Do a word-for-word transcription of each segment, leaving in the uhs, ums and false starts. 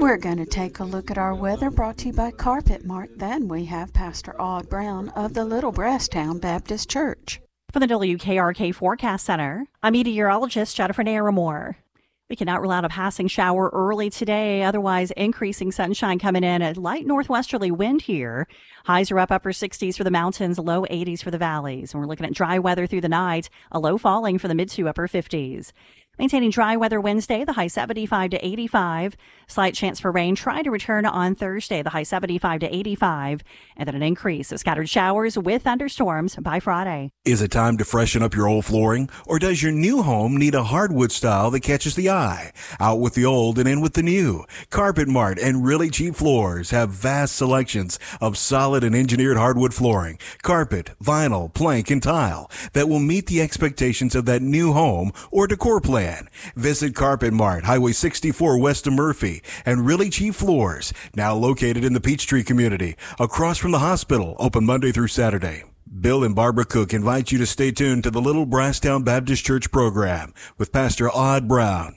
We're going to take a look at our weather brought to you by Carpet Mart. Then we have Pastor Aude Brown of the Little Brasstown Baptist Church. From the W K R K Forecast Center, I'm meteorologist Jennifer Naramore. We cannot rule out a passing shower early today, otherwise increasing sunshine coming in. A light northwesterly wind here. Highs are up upper sixties for the mountains, low eighties for the valleys. And we're looking at dry weather through the night, a low falling for the mid to upper fifties. Maintaining dry weather Wednesday, the high seventy-five to eighty-five. Slight chance for rain trying to return on Thursday, the high seventy-five to eighty-five. And then an increase of scattered showers with thunderstorms by Friday. Is it time to freshen up your old flooring? Or does your new home need a hardwood style that catches the eye? Out with the old and in with the new. Carpet Mart and Really Cheap Floors have vast selections of solid and engineered hardwood flooring, carpet, vinyl, plank, and tile that will meet the expectations of that new home or decor plan. Visit Carpet Mart, Highway sixty-four west of Murphy, and Really Cheap Floors, now located in the Peachtree community, across from the hospital, open Monday through Saturday. Bill and Barbara Cook invite you to stay tuned to the Little Brasstown Baptist Church program with Pastor Aude Brown.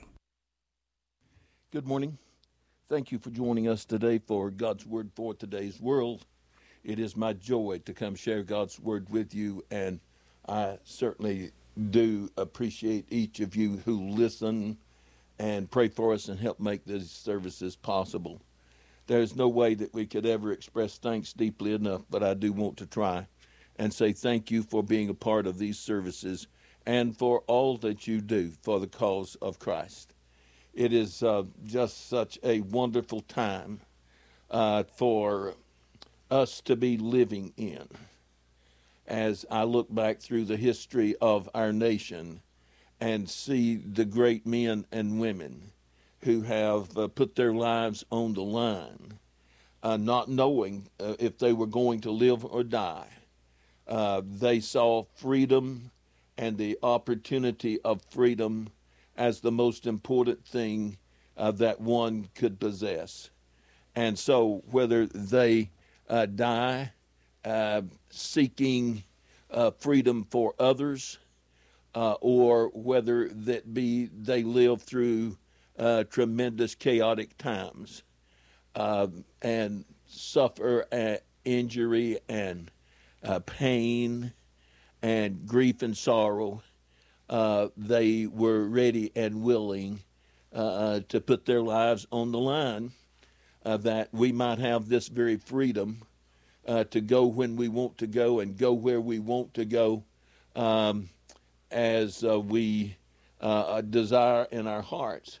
Good morning. Thank you for joining us today for God's Word for Today's World. It is my joy to come share God's Word with you, and I certainly do appreciate each of you who listen and pray for us and help make these services possible. There's no way that we could ever express thanks deeply enough, but I do want to try and say thank you for being a part of these services and for all that you do for the cause of Christ. It is uh, just such a wonderful time uh, for us to be living in. As I look back through the history of our nation and see the great men and women who have uh, put their lives on the line, uh, not knowing uh, if they were going to live or die. Uh, they saw freedom and the opportunity of freedom as the most important thing uh, that one could possess. And so whether they uh, die uh, seeking uh, freedom for others, uh, or whether that be they live through uh, tremendous chaotic times uh, and suffer uh, injury and uh, pain and grief and sorrow, uh, they were ready and willing uh, to put their lives on the line uh, that we might have this very freedom uh, to go when we want to go and go where we want to go um, as uh, we uh, desire in our hearts,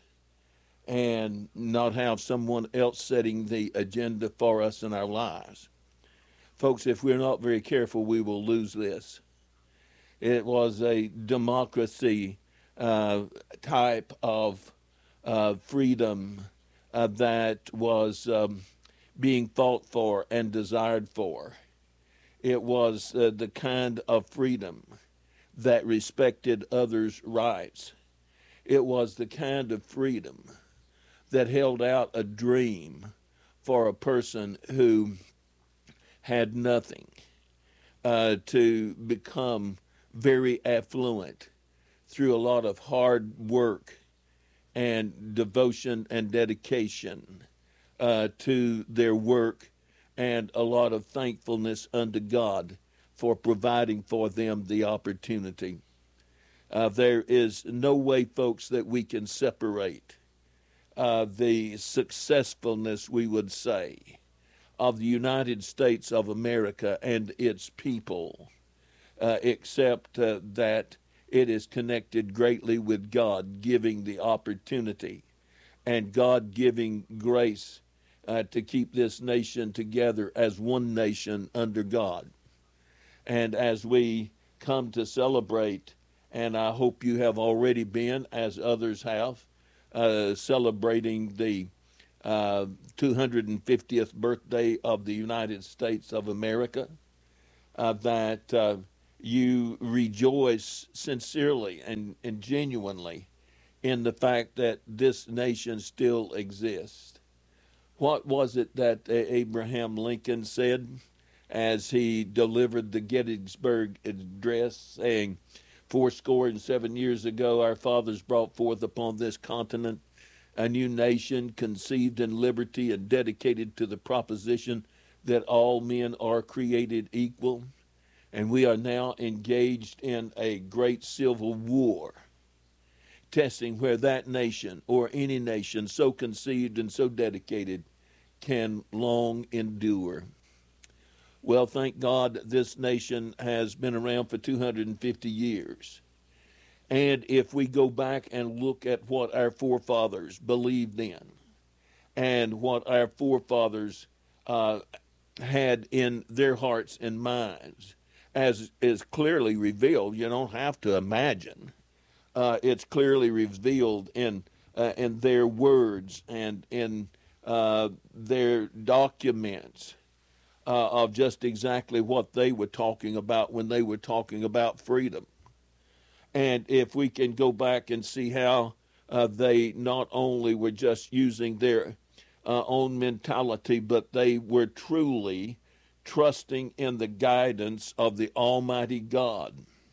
and not have someone else setting the agenda for us in our lives. Folks, if we're not very careful, we will lose this. It was a democracy uh, type of uh, freedom uh, that was um, being fought for and desired for. It was uh, the kind of freedom that respected others' rights. It was the kind of freedom that held out a dream for a person who had nothing uh, to become very affluent through a lot of hard work and devotion and dedication uh, to their work, and a lot of thankfulness unto God for providing for them the opportunity. Uh, there is no way, folks, that we can separate uh, the successfulness, we would say, of the United States of America and its people, uh, except uh, that it is connected greatly with God giving the opportunity and God giving grace uh, to keep this nation together as one nation under God. And as we come to celebrate, and I hope you have already been, as others have, uh, celebrating the uh, two hundred fiftieth birthday of the United States of America, uh, that uh, you rejoice sincerely and, and genuinely in the fact that this nation still exists. What was it that Abraham Lincoln said as he delivered the Gettysburg Address, saying, "Fourscore and seven years ago, our fathers brought forth upon this continent a new nation conceived in liberty and dedicated to the proposition that all men are created equal. And we are now engaged in a great civil war, testing where that nation or any nation so conceived and so dedicated can long endure. Well, thank God this nation has been around for two hundred fifty years. And if we go back and look at what our forefathers believed in and what our forefathers uh, had in their hearts and minds, as is clearly revealed, you don't have to imagine. Uh, it's clearly revealed in uh, in their words and in uh, their documents uh, of just exactly what they were talking about when they were talking about freedom. And if we can go back and see how uh, they not only were just using their uh, own mentality, but they were truly trusting in the guidance of the Almighty God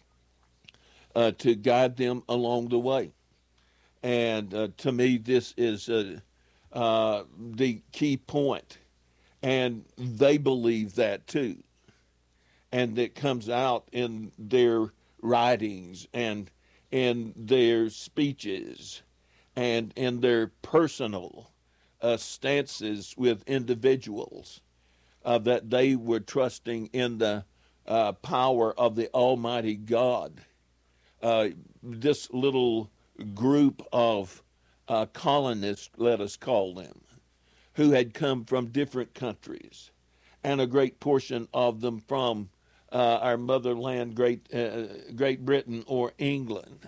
uh, to guide them along the way. And uh, to me, this is uh, uh, the key point. And they believe that too. And it comes out in their writings and in their speeches and in their personal uh, stances with individuals. Uh, that they were trusting in the uh, power of the Almighty God. Uh, this little group of uh, colonists, let us call them, who had come from different countries, and a great portion of them from uh, our motherland, Great uh, Great Britain or England.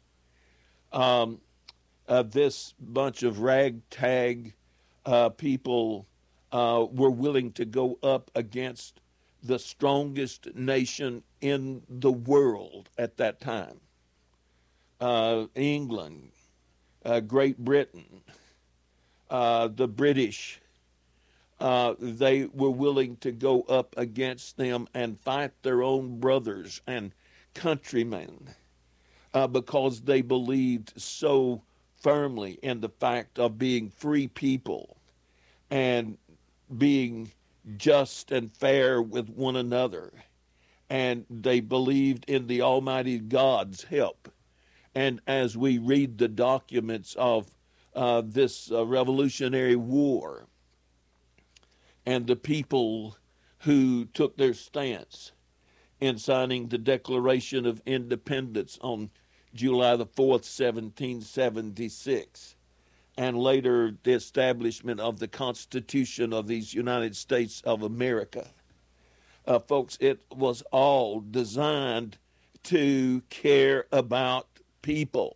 Um, uh, this bunch of ragtag uh, people Uh, were willing to go up against the strongest nation in the world at that time. Uh, England, uh, Great Britain, uh, the British, uh, they were willing to go up against them and fight their own brothers and countrymen uh, because they believed so firmly in the fact of being free people and being just and fair with one another. And they believed in the Almighty God's help. And as we read the documents of uh, this uh, Revolutionary War and the people who took their stance in signing the Declaration of Independence on July the fourth, seventeen seventy-six, and later the establishment of the Constitution of these United States of America. Uh, folks, it was all designed to care about people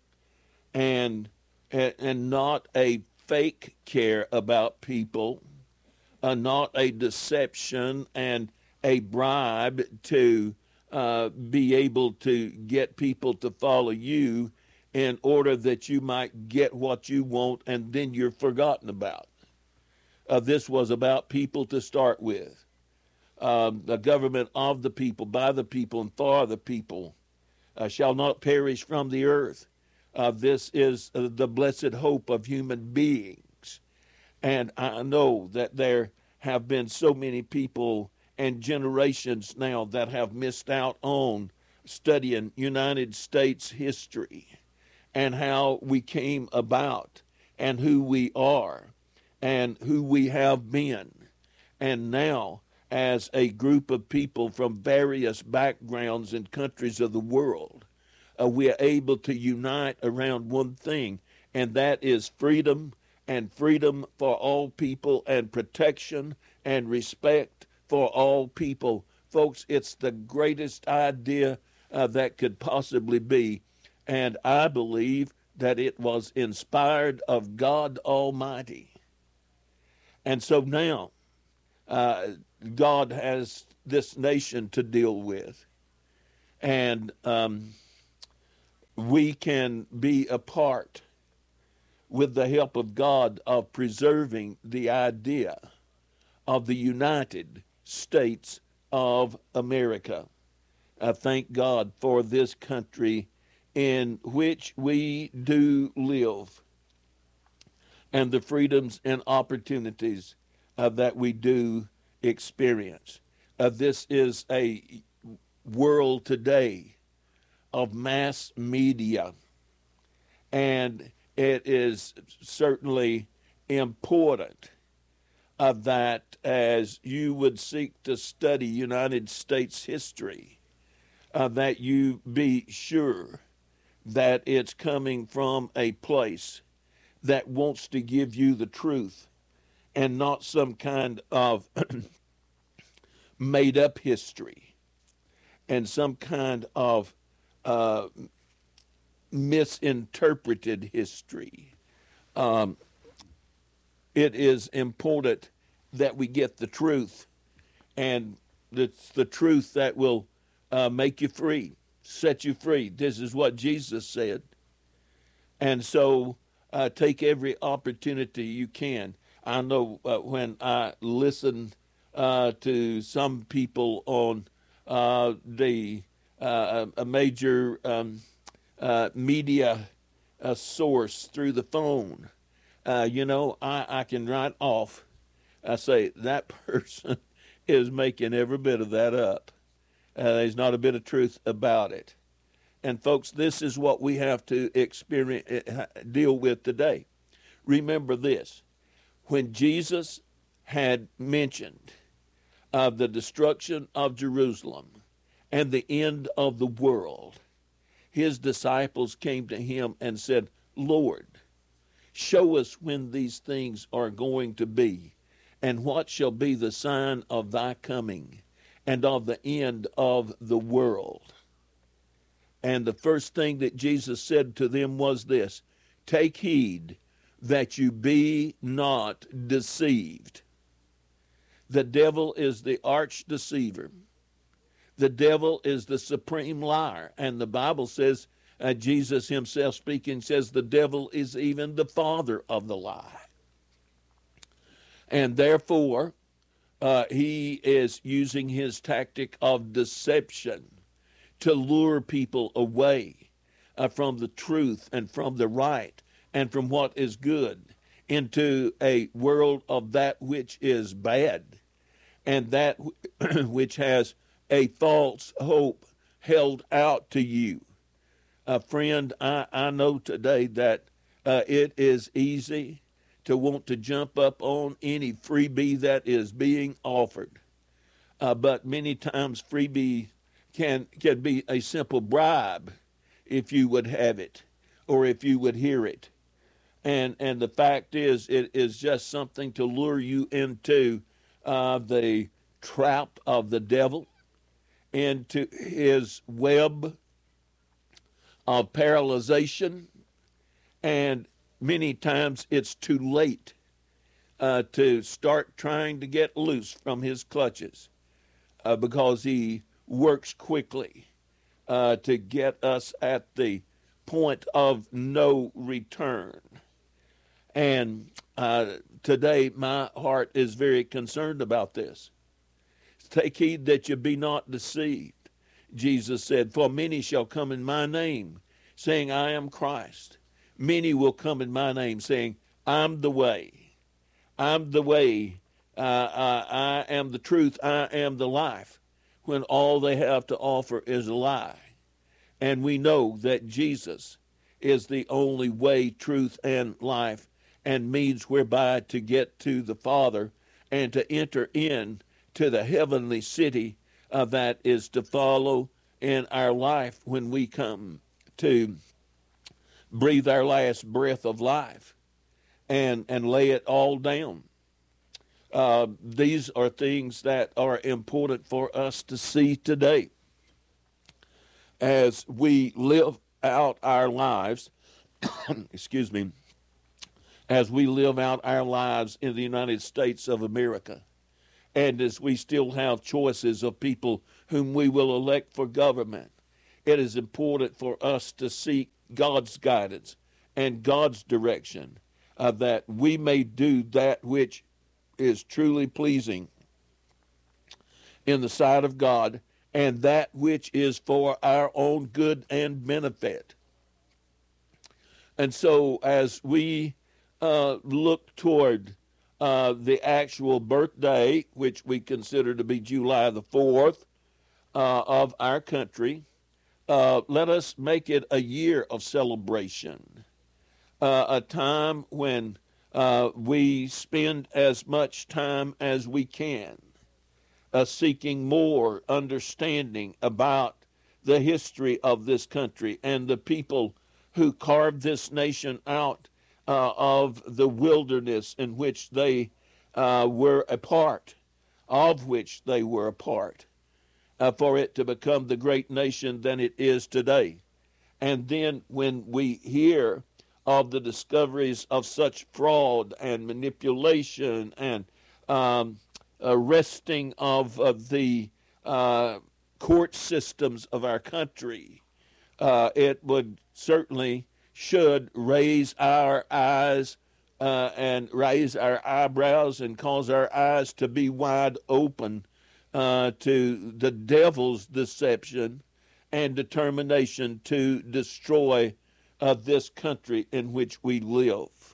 and, and not a fake care about people, uh, not a deception and a bribe to uh, be able to get people to follow you in order that you might get what you want and then you're forgotten about. Uh, this was about people to start with. Um, the government of the people, by the people, and for the people uh, shall not perish from the earth. Uh, this is uh, the blessed hope of human beings. And I know that there have been so many people and generations now that have missed out on studying United States history and how we came about and who we are and who we have been. And now, as a group of people from various backgrounds and countries of the world, uh, we are able to unite around one thing, and that is freedom, and freedom for all people, and protection and respect for all people. Folks, it's the greatest idea uh, that could possibly be. And I believe that it was inspired of God Almighty. And so now, uh, God has this nation to deal with. And um, we can be a part, with the help of God, of preserving the idea of the United States of America. I thank God for this country in which we do live. and the freedoms and opportunities uh, that we do experience. Uh, this is a world today of mass media, and it is certainly important uh, that as you would seek to study United States history, uh, that you be sure that it's coming from a place that wants to give you the truth and not some kind of made up history and some kind of uh, misinterpreted history. Um, it is important that we get the truth, and it's the truth that will uh, make you free, set you free. This is what Jesus said. And so uh, take every opportunity you can. I know uh, when I listen uh, to some people on uh, the uh, a major um, uh, media uh, source through the phone, uh, you know, I, I can write off. I say that person is making every bit of that up. Uh, there's not a bit of truth about it. And folks, this is what we have to experience, deal with today. Remember this: when Jesus had mentioned uh, the destruction of Jerusalem and the end of the world, his disciples came to him and said, "Lord, show us when these things are going to be, and what shall be the sign of thy coming and of the end of the world?" And the first thing that Jesus said to them was this: "Take heed that you be not deceived." The devil is the arch deceiver. The devil is the supreme liar. And the Bible says, uh, Jesus himself speaking says, the devil is even the father of the lie. And therefore, uh, he is using his tactic of deception to lure people away uh, from the truth and from the right and from what is good into a world of that which is bad and that which has a false hope held out to you. Uh, friend, I, I know today that uh, it is easy to want to jump up on any freebie that is being offered. Uh, but many times freebie can, can be a simple bribe if you would have it or if you would hear it. And, and the fact is, it is just something to lure you into uh, the trap of the devil, into his web of paralyzation, and many times it's too late uh, to start trying to get loose from his clutches uh, because he works quickly uh, to get us at the point of no return. And uh, today my heart is very concerned about this. Take heed that you be not deceived. Jesus said, "For many shall come in my name, saying, I am Christ. Many will come in my name, saying, I'm the way. I'm the way. Uh, I, I am the truth. I am the life," when all they have to offer is a lie. And we know that Jesus is the only way, truth, and life, and means whereby to get to the Father and to enter in to the heavenly city uh, that is to follow in our life when we come to breathe our last breath of life and, and lay it all down. Uh, these are things that are important for us to see today as we live out our lives, excuse me, as we live out our lives in the United States of America. And as we still have choices of people whom we will elect for government, it is important for us to seek God's guidance and God's direction, uh, that we may do that which is truly pleasing in the sight of God, and that which is for our own good and benefit. And so as we uh, look toward uh, the actual birthday, which we consider to be July the fourth uh, of our country, uh, let us make it a year of celebration, uh, a time when uh, we spend as much time as we can uh, seeking more understanding about the history of this country and the people who carved this nation out uh, of the wilderness in which they uh, were a part, of which they were a part, uh, for it to become the great nation that it is today. And then when we hear of the discoveries of such fraud and manipulation and um, arresting of, of the uh, court systems of our country, uh, it would certainly should raise our eyes uh, and raise our eyebrows and cause our eyes to be wide open uh, to the devil's deception and determination to destroy uh, this country in which we live.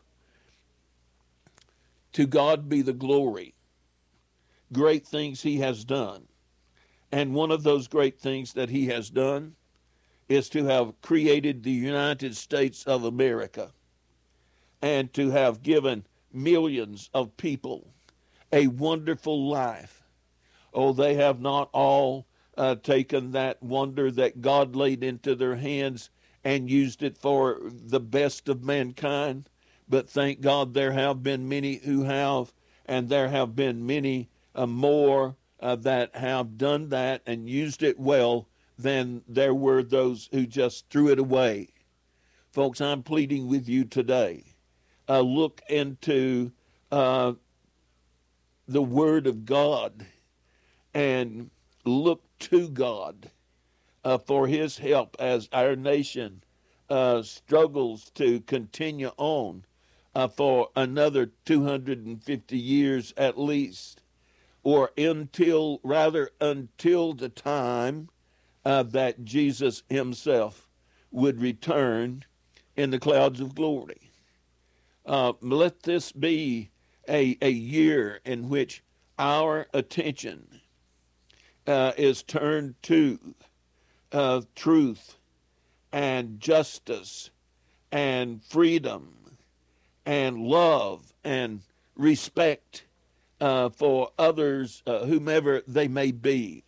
To God be the glory. Great things he has done. And one of those great things that he has done is to have created the United States of America and to have given millions of people a wonderful life. Oh, they have not all uh, taken that wonder that God laid into their hands and used it for the best of mankind, but thank God there have been many who have, and there have been many uh, more uh, that have done that and used it well than there were those who just threw it away. Folks, I'm pleading with you today. Uh, look into uh, the Word of God and look to God uh, for his help as our nation uh, struggles to continue on uh, for another two hundred fifty years at least, or until, rather, until the time Uh, that Jesus himself would return in the clouds of glory. Uh, let this be a, a year in which our attention uh, is turned to uh, truth and justice and freedom and love and respect uh, for others, uh, whomever they may be.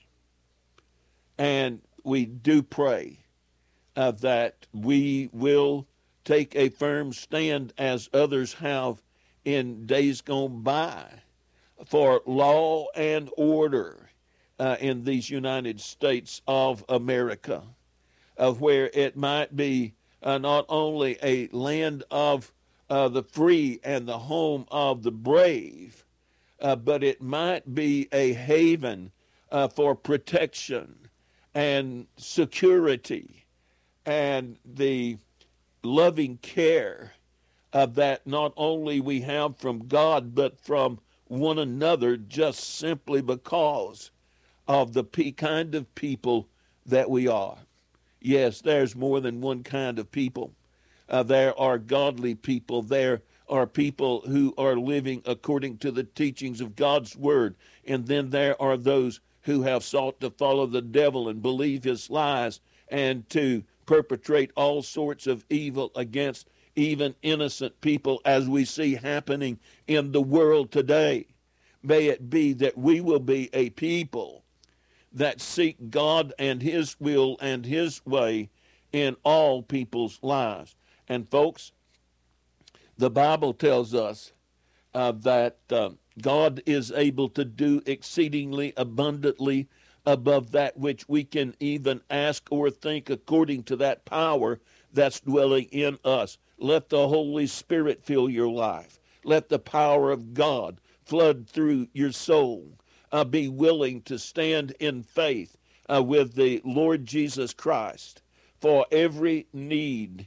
And we do pray uh, that we will take a firm stand, as others have in days gone by, for law and order uh, in these United States of America, of where it might be uh, not only a land of uh, the free and the home of the brave, uh, but it might be a haven uh, for protection and security and the loving care uh, that not only we have from God, but from one another, just simply because of the p- kind of people that we are. Yes, there's more than one kind of people. Uh, there are godly people. There are people who are living according to the teachings of God's word. And then there are those who have sought to follow the devil and believe his lies and to perpetrate all sorts of evil against even innocent people, as we see happening in the world today. May it be that we will be a people that seek God and his will and his way in all people's lives. And folks, the Bible tells us uh, that uh, God is able to do exceedingly abundantly above that which we can even ask or think, according to that power that's dwelling in us. Let the Holy Spirit fill your life. Let the power of God flood through your soul. Uh, be willing to stand in faith uh, with the Lord Jesus Christ for every need